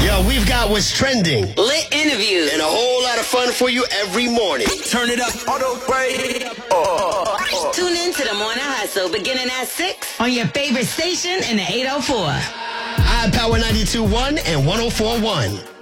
Yo, we've got what's trending, lit interviews, and a whole lot of fun for you every morning. Turn it up. Tune in to the Morning Hustle beginning at 6 on your favorite station in the 804. iPower 92.1 and 104.1.